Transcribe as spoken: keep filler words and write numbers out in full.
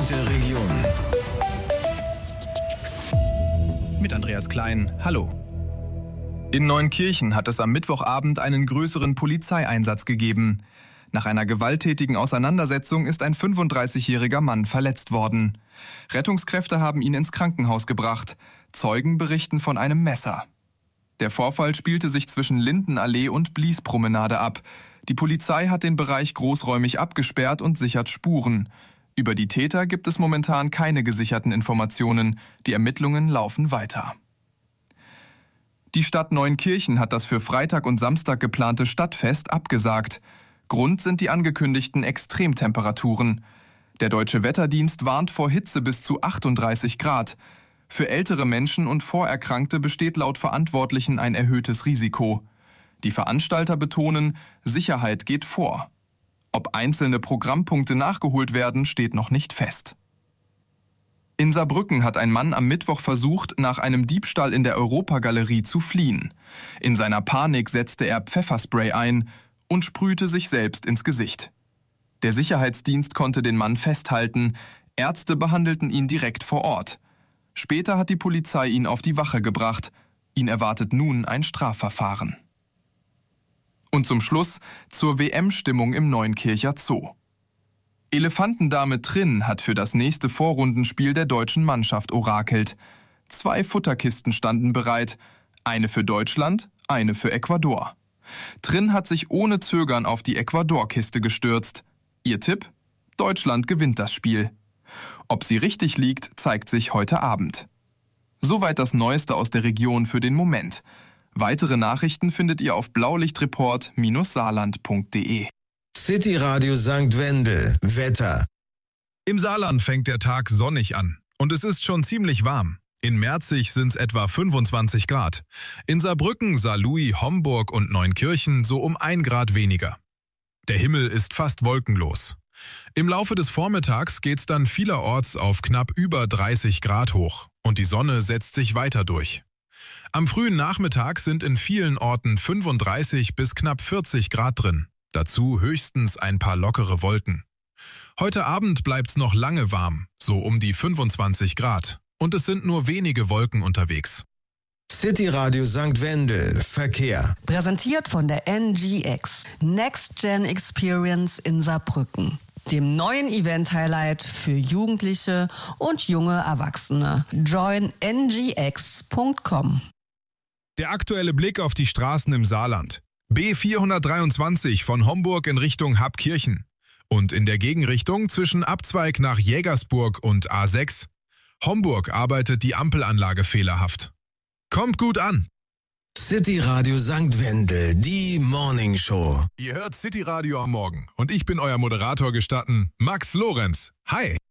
und der Region. Mit Andreas Klein. Hallo. In Neunkirchen hat es am Mittwochabend einen größeren Polizeieinsatz gegeben. Nach einer gewalttätigen Auseinandersetzung ist ein fünfunddreißigjähriger Mann verletzt worden. Rettungskräfte haben ihn ins Krankenhaus gebracht. Zeugen berichten von einem Messer. Der Vorfall spielte sich zwischen Lindenallee und Bliespromenade ab. Die Polizei hat den Bereich großräumig abgesperrt und sichert Spuren. Über die Täter gibt es momentan keine gesicherten Informationen. Die Ermittlungen laufen weiter. Die Stadt Neunkirchen hat das für Freitag und Samstag geplante Stadtfest abgesagt. Grund sind die angekündigten Extremtemperaturen. Der Deutsche Wetterdienst warnt vor Hitze bis zu achtunddreißig Grad. Für ältere Menschen und Vorerkrankte besteht laut Verantwortlichen ein erhöhtes Risiko. Die Veranstalter betonen, Sicherheit geht vor. Ob einzelne Programmpunkte nachgeholt werden, steht noch nicht fest. In Saarbrücken hat ein Mann am Mittwoch versucht, nach einem Diebstahl in der Europagalerie zu fliehen. In seiner Panik setzte er Pfefferspray ein und sprühte sich selbst ins Gesicht. Der Sicherheitsdienst konnte den Mann festhalten. Ärzte behandelten ihn direkt vor Ort. Später hat die Polizei ihn auf die Wache gebracht. Ihn erwartet nun ein Strafverfahren. Und zum Schluss zur W M-Stimmung im Neunkircher Zoo. Elefantendame Trin hat für das nächste Vorrundenspiel der deutschen Mannschaft orakelt. Zwei Futterkisten standen bereit, eine für Deutschland, eine für Ecuador. Trin hat sich ohne Zögern auf die Ecuador-Kiste gestürzt. Ihr Tipp? Deutschland gewinnt das Spiel. Ob sie richtig liegt, zeigt sich heute Abend. Soweit das Neueste aus der Region für den Moment. Weitere Nachrichten findet ihr auf blaulichtreport Saarland punkt de. City Radio Sankt Wendel. Wetter. Im Saarland fängt der Tag sonnig an und es ist schon ziemlich warm. In Merzig sind es etwa fünfundzwanzig Grad. In Saarbrücken, Saarlouis, Homburg und Neunkirchen so um ein Grad weniger. Der Himmel ist fast wolkenlos. Im Laufe des Vormittags geht's dann vielerorts auf knapp über dreißig Grad hoch und die Sonne setzt sich weiter durch. Am frühen Nachmittag sind in vielen Orten fünfunddreißig bis knapp vierzig Grad drin. Dazu höchstens ein paar lockere Wolken. Heute Abend bleibt's noch lange warm, so um die fünfundzwanzig Grad. Und es sind nur wenige Wolken unterwegs. City Radio Sankt Wendel. Verkehr. Präsentiert von der N G X. Next Gen Experience in Saarbrücken. Dem neuen Event-Highlight für Jugendliche und junge Erwachsene. join n g x punkt com. Der aktuelle Blick auf die Straßen im Saarland. B vierhundertdreiundzwanzig von Homburg in Richtung Habkirchen. Und in der Gegenrichtung zwischen Abzweig nach Jägersburg und A sechs. Homburg arbeitet die Ampelanlage fehlerhaft. Kommt gut an! City Radio Sankt Wendel, die Morning Show. Ihr hört City Radio am Morgen und ich bin euer Moderator gestatten, Max Lorenz. Hi!